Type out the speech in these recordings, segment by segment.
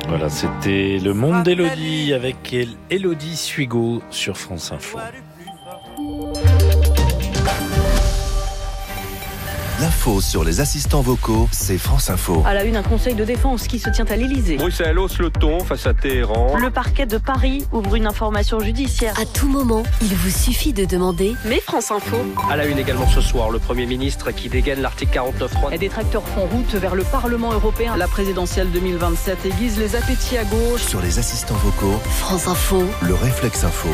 Voilà, c'était Le Monde d'Élodie avec Élodie Suigo sur France Info. L'info sur les assistants vocaux, c'est France Info. À la une, un conseil de défense qui se tient à l'Elysée. Bruxelles hausse le ton face à Téhéran. Le parquet de Paris ouvre une information judiciaire. À tout moment, il vous suffit de demander. Mais France Info. À la une également ce soir, le Premier ministre qui dégaine l'article 49.3. Les détracteurs font route vers le Parlement européen. La présidentielle 2027 aiguise les appétits à gauche. Sur les assistants vocaux, France Info, le réflexe info.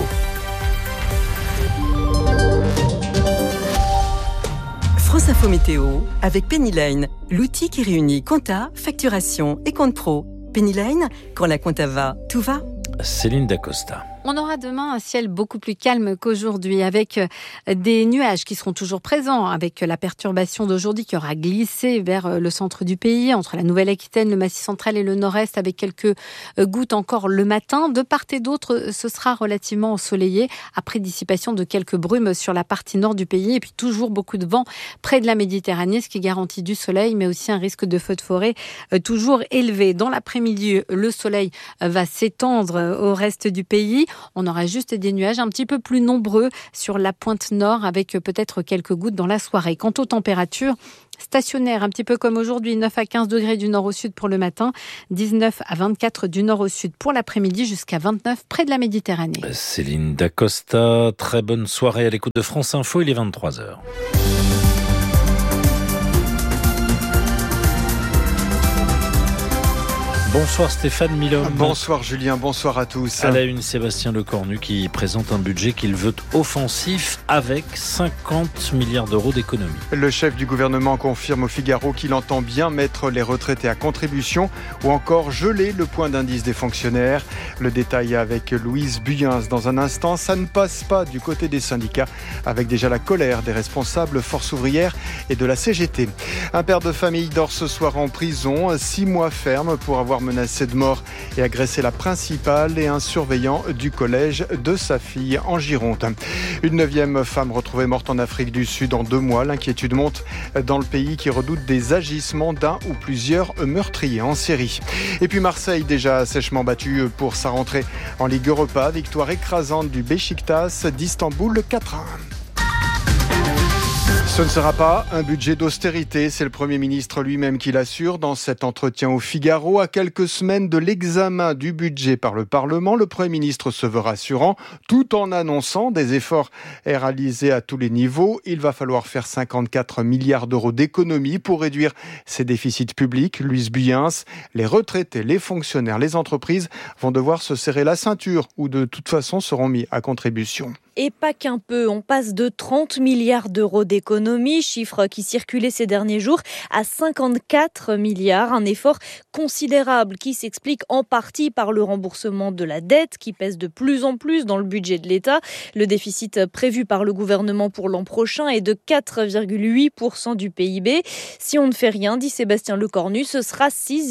France Info Météo avec Pennyline, l'outil qui réunit compta, facturation et compte pro. Pennyline, quand la compta va, tout va. Céline Dacosta. On aura demain un ciel beaucoup plus calme qu'aujourd'hui, avec des nuages qui seront toujours présents, avec la perturbation d'aujourd'hui qui aura glissé vers le centre du pays, entre la Nouvelle-Aquitaine, le Massif central et le Nord-Est, avec quelques gouttes encore le matin. De part et d'autre, ce sera relativement ensoleillé, après dissipation de quelques brumes sur la partie nord du pays, et puis toujours beaucoup de vent près de la Méditerranée, ce qui garantit du soleil, mais aussi un risque de feu de forêt toujours élevé. Dans l'après-midi, le soleil va s'étendre au reste du pays. On aura juste des nuages un petit peu plus nombreux sur la pointe nord, avec peut-être quelques gouttes dans la soirée. Quant aux températures, stationnaires, un petit peu comme aujourd'hui, 9 à 15 degrés du nord au sud pour le matin, 19 à 24 du nord au sud pour l'après-midi, jusqu'à 29 près de la Méditerranée. Céline Dacosta, très bonne soirée à l'écoute de France Info, il est 23h. Bonsoir Stéphane Milhomme. Bonsoir Julien, bonsoir à tous. À la une, Sébastien Lecornu qui présente un budget qu'il veut offensif avec 50 milliards d'euros d'économies. Le chef du gouvernement confirme au Figaro qu'il entend bien mettre les retraités à contribution ou encore geler le point d'indice des fonctionnaires. Le détail avec Louise Buyens dans un instant. Ça ne passe pas du côté des syndicats, avec déjà la colère des responsables Force ouvrière et de la CGT. Un père de famille dort ce soir en prison, 6 mois ferme pour avoir menacé de mort et agressé la principale et un surveillant du collège de sa fille en Gironde. Une 9e femme retrouvée morte en Afrique du Sud en 2 mois. L'inquiétude monte dans le pays qui redoute des agissements d'un ou plusieurs meurtriers en série. Et puis Marseille, déjà sèchement battu pour sa rentrée en Ligue Europa. Victoire écrasante du Beşiktaş d'Istanbul 4-1. Ce ne sera pas un budget d'austérité, c'est le Premier ministre lui-même qui l'assure dans cet entretien au Figaro. À quelques semaines de l'examen du budget par le Parlement, le Premier ministre se veut rassurant, tout en annonçant des efforts réalisés à tous les niveaux. Il va falloir faire 54 milliards d'euros d'économies pour réduire ces déficits publics. Louise Buyens, les retraités, les fonctionnaires, les entreprises vont devoir se serrer la ceinture ou de toute façon seront mis à contribution. Et pas qu'un peu, on passe de 30 milliards d'euros d'économie, chiffre qui circulait ces derniers jours, à 54 milliards, un effort considérable qui s'explique en partie par le remboursement de la dette qui pèse de plus en plus dans le budget de l'État. Le déficit prévu par le gouvernement pour l'an prochain est de 4,8% du PIB. Si on ne fait rien, dit Sébastien Lecornu, ce sera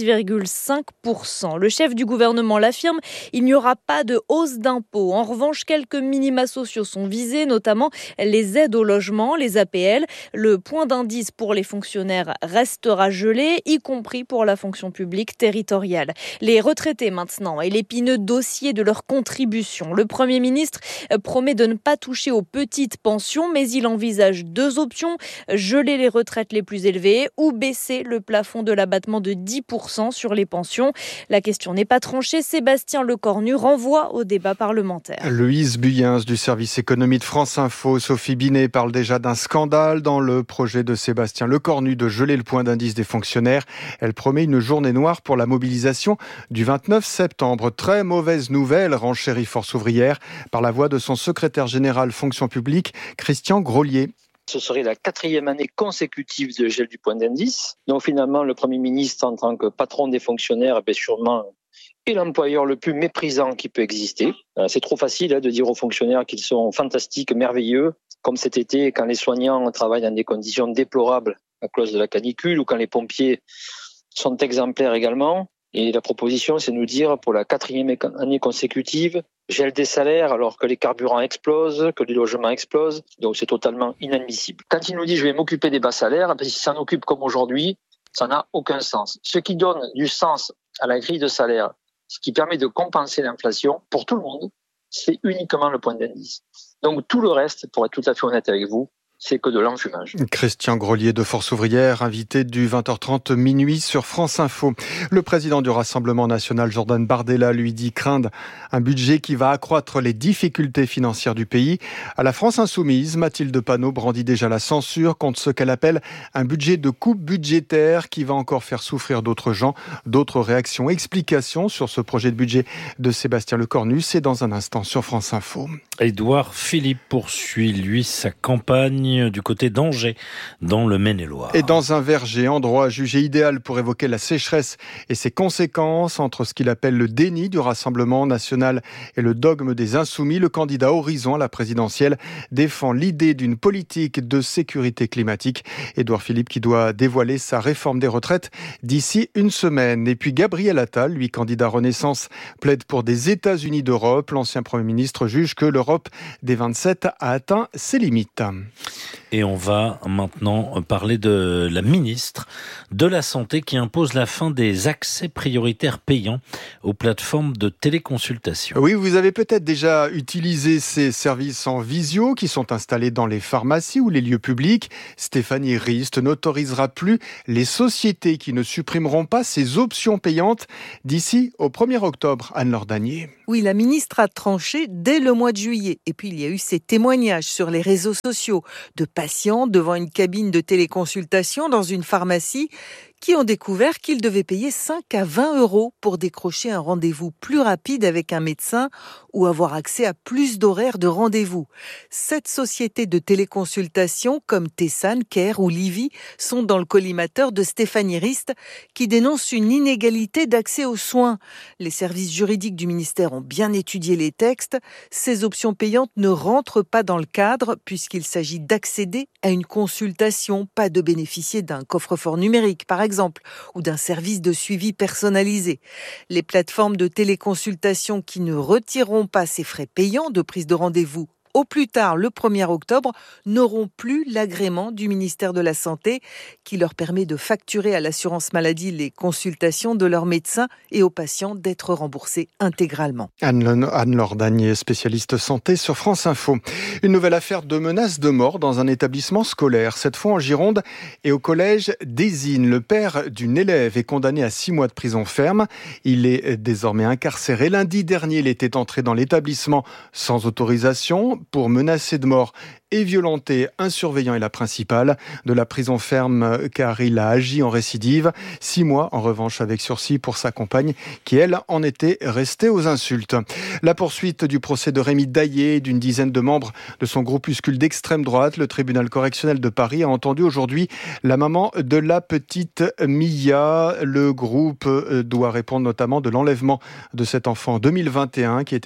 6,5%. Le chef du gouvernement l'affirme, il n'y aura pas de hausse d'impôts. En revanche, quelques minima sociaux sont visés, notamment les aides au logement, les APL. Le point d'indice pour les fonctionnaires restera gelé, y compris pour la fonction publique territoriale. Les retraités maintenant et l'épineux dossier de leur contribution. Le Premier ministre promet de ne pas toucher aux petites pensions, mais il envisage 2 options, geler les retraites les plus élevées ou baisser le plafond de l'abattement de 10% sur les pensions. La question n'est pas tranchée. Sébastien Lecornu renvoie au débat parlementaire. Louise Buyens du service économie de France Info. Sophie Binet parle déjà d'un scandale dans le projet de Sébastien Lecornu de geler le point d'indice des fonctionnaires. Elle promet une journée noire pour la mobilisation du 29 septembre. Très mauvaise nouvelle, renchérit Force ouvrière par la voix de son secrétaire général fonction publique, Christian Grolier. Ce serait la 4e année consécutive de gel du point d'indice. Donc finalement, le Premier ministre, en tant que patron des fonctionnaires, sûrement est l'employeur le plus méprisant qui peut exister. C'est trop facile de dire aux fonctionnaires qu'ils sont fantastiques, merveilleux, comme cet été quand les soignants travaillent dans des conditions déplorables à cause de la canicule ou quand les pompiers sont exemplaires également. Et la proposition, c'est de nous dire pour la 4e année consécutive, gel des salaires alors que les carburants explosent, que les logements explosent. Donc c'est totalement inadmissible. Quand il nous dit je vais m'occuper des bas salaires, s'il s'en occupe comme aujourd'hui, ça n'a aucun sens. Ce qui donne du sens à la grille de salaire, ce qui permet de compenser l'inflation pour tout le monde, c'est uniquement le point d'indice. Donc tout le reste, pour être tout à fait honnête avec vous, c'est que de l'enfumage. Christian Grelier de Force Ouvrière, invité du 20h30 minuit sur France Info. Le président du Rassemblement national, Jordan Bardella, lui dit craindre un budget qui va accroître les difficultés financières du pays. À la France insoumise, Mathilde Panot brandit déjà la censure contre ce qu'elle appelle un budget de coupe budgétaire qui va encore faire souffrir d'autres gens. D'autres réactions, explications sur ce projet de budget de Sébastien Lecornu, c'est dans un instant sur France Info. Édouard Philippe poursuit, lui, sa campagne du côté d'Angers, dans le Maine-et-Loire. Et dans un verger, endroit jugé idéal pour évoquer la sécheresse et ses conséquences, entre ce qu'il appelle le déni du Rassemblement national et le dogme des Insoumis, le candidat Horizon à la présidentielle défend l'idée d'une politique de sécurité climatique. Édouard Philippe qui doit dévoiler sa réforme des retraites d'ici une semaine. Et puis Gabriel Attal, lui candidat Renaissance, plaide pour des États-Unis d'Europe. L'ancien Premier ministre juge que l'Europe des 27 a atteint ses limites. Et on va maintenant parler de la ministre de la Santé qui impose la fin des accès prioritaires payants aux plateformes de téléconsultation. Oui, vous avez peut-être déjà utilisé ces services en visio qui sont installés dans les pharmacies ou les lieux publics. Stéphanie Rist n'autorisera plus les sociétés qui ne supprimeront pas ces options payantes d'ici au 1er octobre. Anne-Laure Danier. Oui, la ministre a tranché dès le mois de juillet. Et puis, il y a eu ces témoignages sur les réseaux sociaux de patients devant une cabine de téléconsultation dans une pharmacie qui ont découvert qu'ils devaient payer 5 à 20 € pour décrocher un rendez-vous plus rapide avec un médecin ou avoir accès à plus d'horaires de rendez-vous. 7 sociétés de téléconsultation comme Tessan, Care ou Livy sont dans le collimateur de Stéphanie Rist qui dénonce une inégalité d'accès aux soins. Les services juridiques du ministère ont bien étudié les textes. Ces options payantes ne rentrent pas dans le cadre puisqu'il s'agit d'accéder à une consultation, pas de bénéficier d'un coffre-fort numérique par exemple, ou d'un service de suivi personnalisé. Les plateformes de téléconsultation qui ne retireront pas ces frais payants de prise de rendez-vous au plus tard le 1er octobre, n'auront plus l'agrément du ministère de la Santé qui leur permet de facturer à l'assurance maladie les consultations de leurs médecins et aux patients d'être remboursés intégralement. Anne-Laure Danier, spécialiste santé sur France Info. Une nouvelle affaire de menace de mort dans un établissement scolaire, cette fois en Gironde et au collège d'Ezine. Le père d'une élève est condamné à 6 mois de prison ferme. Il est désormais incarcéré. Lundi dernier, il était entré dans l'établissement sans autorisation pour menacer de mort et violenter un surveillant et la principale de la prison ferme car il a agi en récidive. 6 mois en revanche avec sursis pour sa compagne qui elle en était restée aux insultes. La poursuite du procès de Rémi Daillé et d'une dizaine de membres de son groupuscule d'extrême droite. Le tribunal correctionnel de Paris a entendu aujourd'hui la maman de la petite Mia. Le groupe doit répondre notamment de l'enlèvement de cet enfant en 2021 qui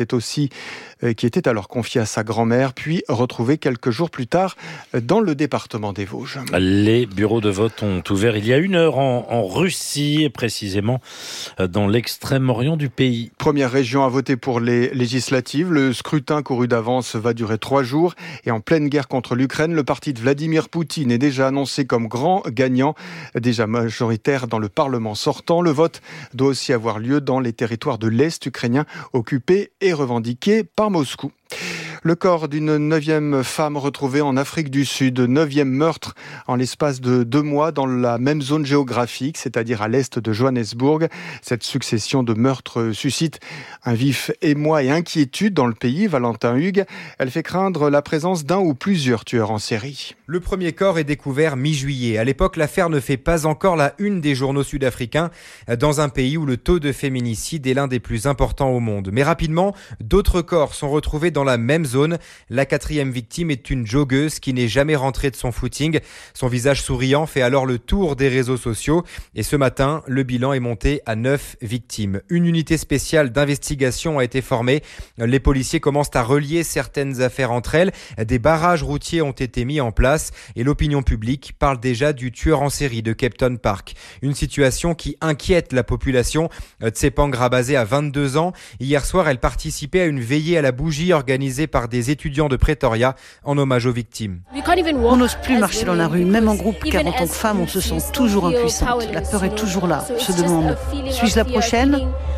était alors confié à sa grand-mère puis retrouvé quelques jours plus tard dans le département des Vosges. Les bureaux de vote ont ouvert il y a 1 heure en Russie, et précisément dans l'extrême-orient du pays. Première région à voter pour les législatives. Le scrutin couru d'avance va durer 3 jours. Et en pleine guerre contre l'Ukraine, le parti de Vladimir Poutine est déjà annoncé comme grand gagnant, déjà majoritaire dans le Parlement sortant. Le vote doit aussi avoir lieu dans les territoires de l'Est ukrainien occupés et revendiqués par Moscou. Le corps d'une 9e femme retrouvée en Afrique du Sud. 9e meurtre en l'espace de 2 mois dans la même zone géographique, c'est-à-dire à l'est de Johannesburg. Cette succession de meurtres suscite un vif émoi et inquiétude dans le pays. Valentin Hugues, elle fait craindre la présence d'un ou plusieurs tueurs en série. Le premier corps est découvert mi-juillet. À l'époque, l'affaire ne fait pas encore la une des journaux sud-africains, dans un pays où le taux de féminicide est l'un des plus importants au monde. Mais rapidement, d'autres corps sont retrouvés dans la même zone. La 4e victime est une joggeuse qui n'est jamais rentrée de son footing. Son visage souriant fait alors le tour des réseaux sociaux. Et ce matin, le bilan est monté à 9 victimes. Une unité spéciale d'investigation a été formée. Les policiers commencent à relier certaines affaires entre elles. Des barrages routiers ont été mis en place et l'opinion publique parle déjà du tueur en série de Kempton Park. Une situation qui inquiète la population. Tsepang Rabazé a 22 ans. Hier soir, elle participait à une veillée à la bougie organisée par des étudiants de Pretoria en hommage aux victimes. On n'ose plus marcher dans la rue, même en groupe, car en tant que femme, on se sent toujours impuissante. La peur est toujours là. On se demande, suis-je la prochaine ?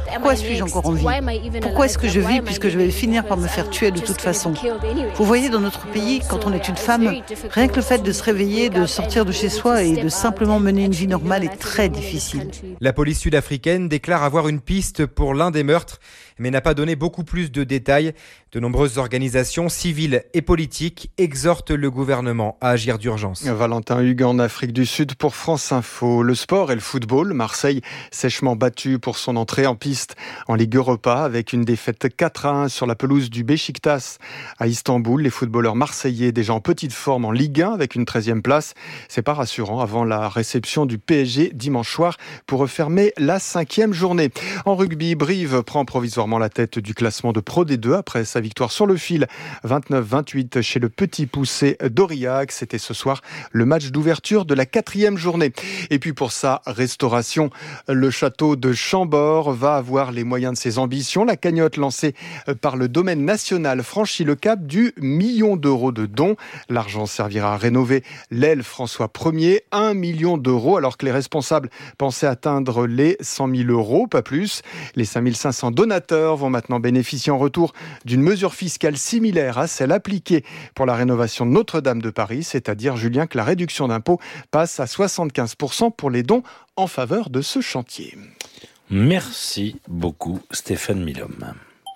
Pourquoi suis-je encore en vie? Pourquoi est-ce que je vis puisque je vais finir par me faire tuer de toute façon? Vous voyez, dans notre pays, quand on est une femme, rien que le fait de se réveiller, de sortir de chez soi et de simplement mener une vie normale est très difficile. La police sud-africaine déclare avoir une piste pour l'un des meurtres, mais n'a pas donné beaucoup plus de détails. De nombreuses organisations civiles et politiques exhortent le gouvernement à agir d'urgence. Valentin Hugues en Afrique du Sud pour France Info. Le sport et le football. Marseille sèchement battu pour son entrée en piste en Ligue Europa avec une défaite 4-1 sur la pelouse du Beşiktaş à Istanbul. Les footballeurs marseillais déjà en petite forme en Ligue 1 avec une 13e place. C'est pas rassurant avant la réception du PSG dimanche soir pour refermer la 5e journée. En rugby, Brive prend provisoirement la tête du classement de Pro D2 après sa victoire sur le fil 29-28 chez le petit poussé d'Aurillac. C'était ce soir le match d'ouverture de la 4e journée. Et puis pour sa restauration, le château de Chambord va avoir les moyens de ses ambitions. La cagnotte lancée par le domaine national franchit le cap du 1 million d'euros de dons. L'argent servira à rénover l'aile François 1er, 1 million d'euros, alors que les responsables pensaient atteindre les 100 000 euros, pas plus. Les 5 500 donateurs vont maintenant bénéficier en retour d'une mesure fiscale similaire à celle appliquée pour la rénovation de Notre-Dame de Paris, c'est-à-dire, Julien, que la réduction d'impôt passe à 75% pour les dons en faveur de ce chantier. Merci beaucoup, Stéphane Milhomme.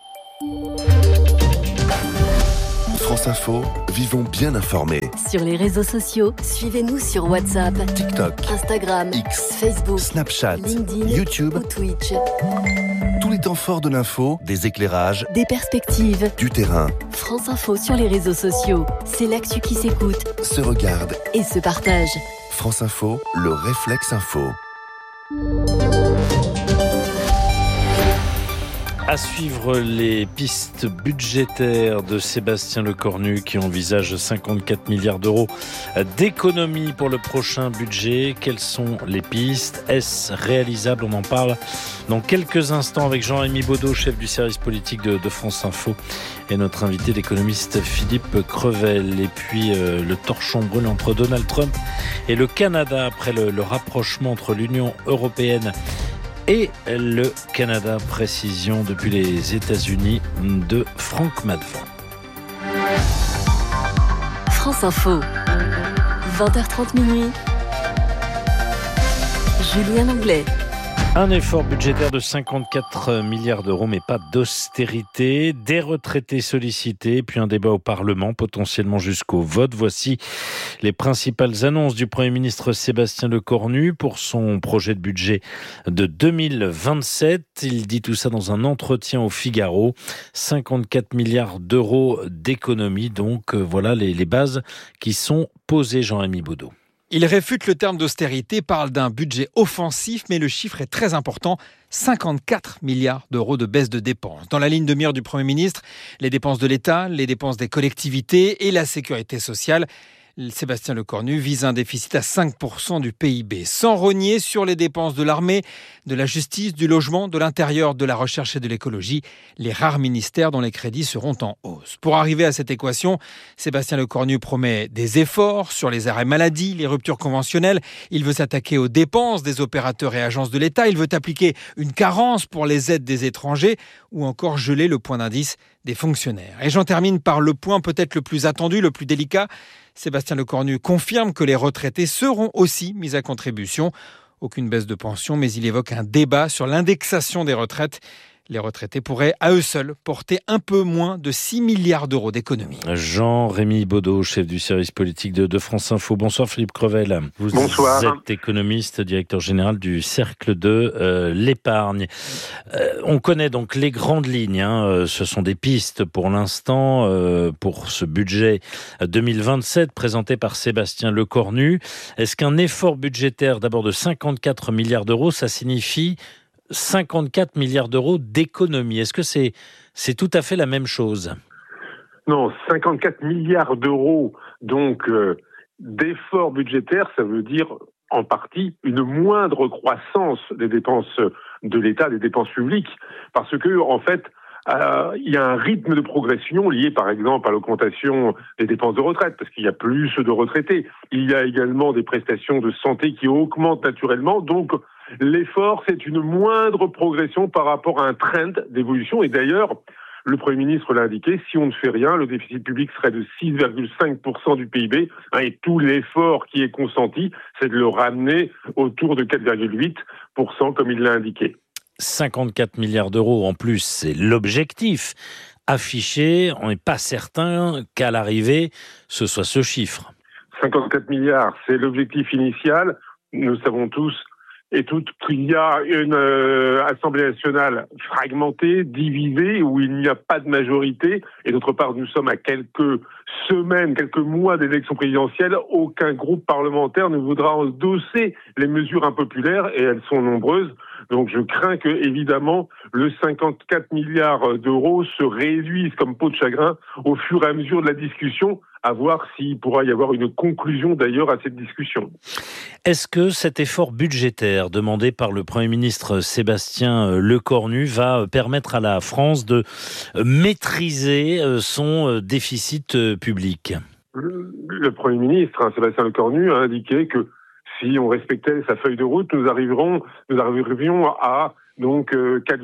France Info, vivons bien informés. Sur les réseaux sociaux, suivez-nous sur WhatsApp, TikTok, Instagram, X, Facebook, Snapchat, LinkedIn, YouTube ou Twitch. Tous les temps forts de l'info, des éclairages, des perspectives, du terrain. France Info sur les réseaux sociaux, c'est l'actu qui s'écoute, se regarde et se partage. France Info, le réflexe info. À suivre les pistes budgétaires de Sébastien Lecornu qui envisage 54 milliards d'euros d'économies pour le prochain budget. Quelles sont les pistes? Est-ce réalisable? On en parle dans quelques instants avec Jean-Rémy Baudot, chef du service politique de France Info, et notre invité, l'économiste Philippe Crevel. Et puis le torchon brûle entre Donald Trump et le Canada après le rapprochement entre l'Union européenne et le Canada. Précision depuis les États-Unis de Franck Madvan. France Info, 20h30 minuit. Julien Anglais. Un effort budgétaire de 54 milliards d'euros, mais pas d'austérité. Des retraités sollicités, puis un débat au Parlement, potentiellement jusqu'au vote. Voici les principales annonces du Premier ministre Sébastien Lecornu pour son projet de budget de 2027. Il dit tout ça dans un entretien au Figaro. 54 milliards d'euros d'économies. Donc voilà les bases qui sont posées, Jean-Rémy Baudot. Il réfute le terme d'austérité, parle d'un budget offensif, mais le chiffre est très important, 54 milliards d'euros de baisse de dépenses. Dans la ligne de mire du Premier ministre, les dépenses de l'État, les dépenses des collectivités et la sécurité sociale. Sébastien Lecornu vise un déficit à 5% du PIB, sans rogner sur les dépenses de l'armée, de la justice, du logement, de l'intérieur, de la recherche et de l'écologie, les rares ministères dont les crédits seront en hausse. Pour arriver à cette équation, Sébastien Lecornu promet des efforts sur les arrêts maladie, les ruptures conventionnelles. Il veut s'attaquer aux dépenses des opérateurs et agences de l'État. Il veut appliquer une carence pour les aides des étrangers ou encore geler le point d'indice des fonctionnaires. Et j'en termine par le point peut-être le plus attendu, le plus délicat. Sébastien Lecornu confirme que les retraités seront aussi mis à contribution. Aucune baisse de pension, mais il évoque un débat sur l'indexation des retraites. Les retraités pourraient, à eux seuls, porter un peu moins de 6 milliards d'euros d'économies. Jean-Rémy Baudot, chef du service politique de France Info. Bonsoir Philippe Crevel. Bonsoir. Vous êtes économiste, directeur général du Cercle de l'Épargne. On connaît donc les grandes lignes. Ce sont des pistes pour l'instant pour ce budget 2027 présenté par Sébastien Lecornu. Est-ce qu'un effort budgétaire d'abord de 54 milliards d'euros, ça signifie 54 milliards d'euros d'économie? Est-ce que c'est tout à fait la même chose? Non, 54 milliards d'euros donc d'efforts budgétaires, ça veut dire en partie une moindre croissance des dépenses de l'État, des dépenses publiques, parce que en fait, il y a un rythme de progression lié par exemple à l'augmentation des dépenses de retraite, parce qu'il y a plus de retraités. Il y a également des prestations de santé qui augmentent naturellement, donc L'effort, c'est une moindre progression par rapport à un trend d'évolution. Et d'ailleurs, le Premier ministre l'a indiqué, si on ne fait rien, le déficit public serait de 6,5% du PIB. Et tout l'effort qui est consenti, c'est de le ramener autour de 4,8%, comme il l'a indiqué. 54 milliards d'euros en plus, c'est l'objectif affiché. On n'est pas certain qu'à l'arrivée, ce soit ce chiffre. 54 milliards, c'est l'objectif initial. Nous savons tous et toutes qu'il y a une Assemblée nationale fragmentée, divisée, où il n'y a pas de majorité. Et d'autre part, nous sommes à quelques semaines, quelques mois d'élections présidentielles. Aucun groupe parlementaire ne voudra endosser les mesures impopulaires, et elles sont nombreuses. Donc je crains que, évidemment, le 54 milliards d'euros se réduise comme peau de chagrin au fur et à mesure de la discussion, à voir s'il pourra y avoir une conclusion d'ailleurs à cette discussion. Est-ce que cet effort budgétaire demandé par le Premier ministre Sébastien Lecornu va permettre à la France de maîtriser son déficit public ? Le Premier ministre, Sébastien Lecornu, a indiqué que si on respectait sa feuille de route, nous arriverions à donc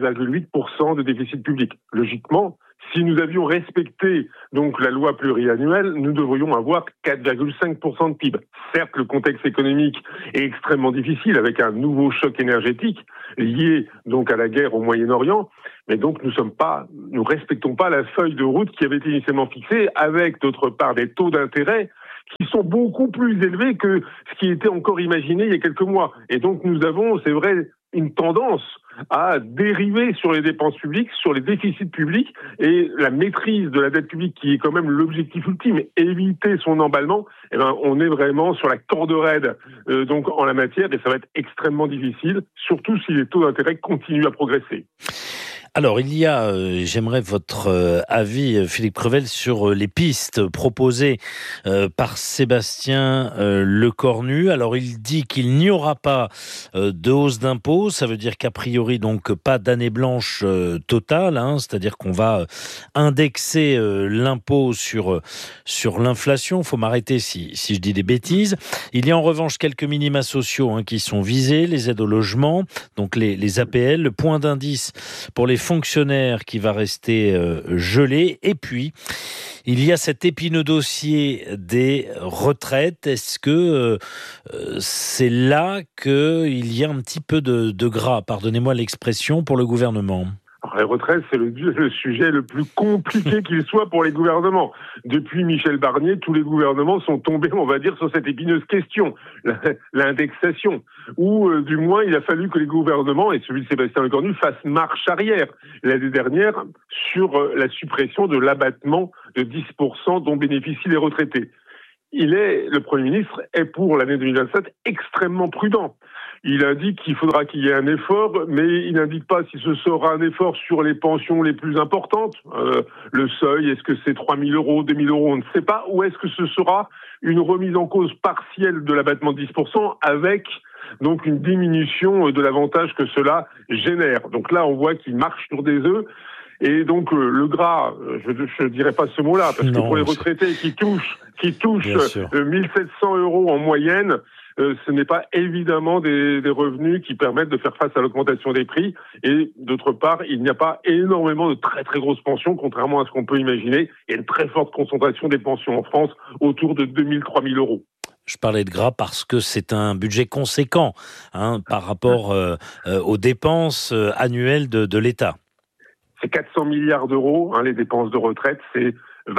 4,8% de déficit public. Logiquement, si nous avions respecté donc la loi pluriannuelle, nous devrions avoir 4,5% de PIB. Certes, le contexte économique est extrêmement difficile avec un nouveau choc énergétique lié donc à la guerre au Moyen-Orient, mais donc nous respectons pas la feuille de route qui avait été initialement fixée, avec d'autre part des taux d'intérêt qui sont beaucoup plus élevés que ce qui était encore imaginé il y a quelques mois. Et donc nous avons, c'est vrai, une tendance à dériver sur les dépenses publiques, sur les déficits publics, et la maîtrise de la dette publique qui est quand même l'objectif ultime, éviter son emballement, on est vraiment sur la corde raide donc en la matière, et ça va être extrêmement difficile, surtout si les taux d'intérêt continuent à progresser. Alors, il y a, j'aimerais votre avis, Philippe Crevel, sur les pistes proposées par Sébastien Lecornu. Alors, il dit qu'il n'y aura pas de hausse d'impôts. Ça veut dire qu'a priori, donc, pas d'année blanche totale. C'est-à-dire qu'on va indexer l'impôt sur l'inflation. Il faut m'arrêter si je dis des bêtises. Il y a en revanche quelques minima sociaux qui sont visés, les aides au logement, donc les APL, le point d'indice pour les fonctionnaires qui va rester gelé. Et puis, il y a cet épineux dossier des retraites. Est-ce que c'est là qu'il y a un petit peu de gras, pardonnez-moi l'expression, pour le gouvernement ? Alors, les retraites, c'est le sujet le plus compliqué qu'il soit pour les gouvernements. Depuis Michel Barnier, tous les gouvernements sont tombés, on va dire, sur cette épineuse question, l'indexation. Ou du moins, il a fallu que les gouvernements, et celui de Sébastien Lecornu, fassent marche arrière l'année dernière sur la suppression de l'abattement de 10% dont bénéficient les retraités. Le Premier ministre est pour l'année 2027 extrêmement prudent. Il indique qu'il faudra qu'il y ait un effort, mais il n'indique pas si ce sera un effort sur les pensions les plus importantes. Le seuil, est-ce que c'est 3 000 euros, 2 000 euros, on ne sait pas. Ou est-ce que ce sera une remise en cause partielle de l'abattement de 10% avec donc une diminution de l'avantage que cela génère. Donc là, on voit qu'il marche sur des œufs. Et donc le gras, je ne dirais pas ce mot-là, parce que pour les retraités qui touchent 1 700 euros en moyenne, ce n'est pas évidemment des revenus qui permettent de faire face à l'augmentation des prix. Et d'autre part, il n'y a pas énormément de très très grosses pensions, contrairement à ce qu'on peut imaginer. Il y a une très forte concentration des pensions en France, autour de 2 000, 3 000 euros. Je parlais de gras parce que c'est un budget conséquent par rapport aux dépenses annuelles de l'État. C'est 400 milliards d'euros, les dépenses de retraite, c'est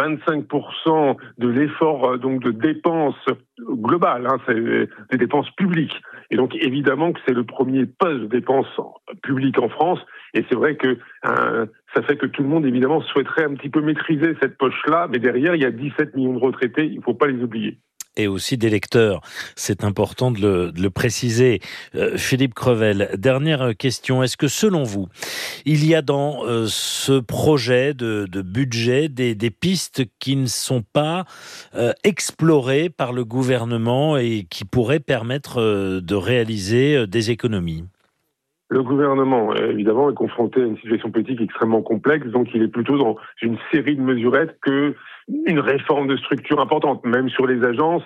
25% de l'effort donc de dépenses globales, c'est des dépenses publiques. Et donc évidemment que c'est le premier poste de dépenses publiques en France. Et c'est vrai que ça fait que tout le monde évidemment souhaiterait un petit peu maîtriser cette poche-là, mais derrière il y a 17 millions de retraités, il ne faut pas les oublier. Et aussi d'électeurs. C'est important de le préciser. Philippe Crevel, dernière question. Est-ce que selon vous, il y a dans ce projet de budget des pistes qui ne sont pas explorées par le gouvernement et qui pourraient permettre de réaliser des économies ? Le gouvernement, évidemment, est confronté à une situation politique extrêmement complexe, donc il est plutôt dans une série de mesurettes qu'une réforme de structure importante. Même sur les agences,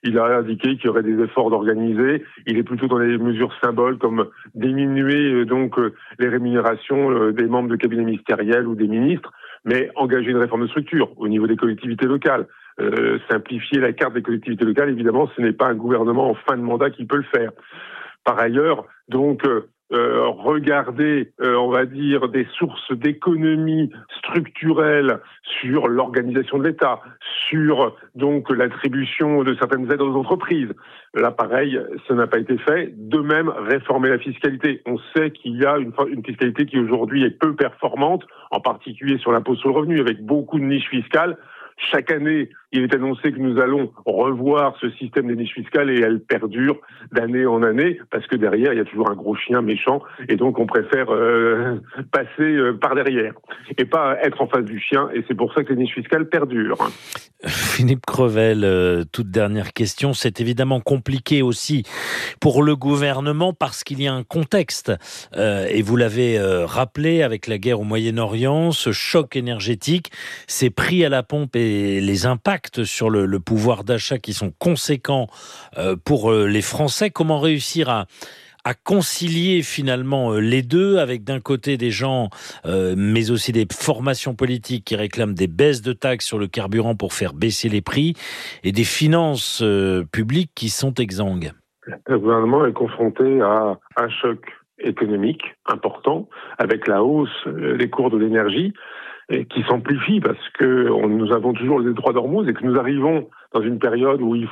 il a indiqué qu'il y aurait des efforts d'organiser. Il est plutôt dans les mesures symboles comme diminuer les rémunérations des membres de cabinet ministériel ou des ministres, mais engager une réforme de structure au niveau des collectivités locales. Simplifier la carte des collectivités locales, évidemment, ce n'est pas un gouvernement en fin de mandat qui peut le faire. Par ailleurs, regarder, on va dire, des sources d'économie structurelles sur l'organisation de l'État, sur l'attribution de certaines aides aux entreprises. Là, pareil, ça n'a pas été fait. De même, réformer la fiscalité. On sait qu'il y a une fiscalité qui aujourd'hui est peu performante, en particulier sur l'impôt sur le revenu, avec beaucoup de niches fiscales. Chaque année, il est annoncé que nous allons revoir ce système des niches fiscales et elles perdurent d'année en année parce que derrière, il y a toujours un gros chien méchant et donc on préfère passer par derrière et pas être en face du chien et c'est pour ça que les niches fiscales perdurent. Philippe Crevel, toute dernière question. C'est évidemment compliqué aussi pour le gouvernement parce qu'il y a un contexte et vous l'avez rappelé avec la guerre au Moyen-Orient, ce choc énergétique, ces prix à la pompe et les impacts sur le pouvoir d'achat qui sont conséquents pour les Français. Comment réussir à concilier finalement les deux avec d'un côté des gens mais aussi des formations politiques qui réclament des baisses de taxes sur le carburant pour faire baisser les prix et des finances publiques qui sont exsangues. Le gouvernement est confronté à un choc économique important avec la hausse des cours de l'énergie et qui s'amplifie parce que nous avons toujours le détroit d'Ormuz et que nous arrivons dans une période où il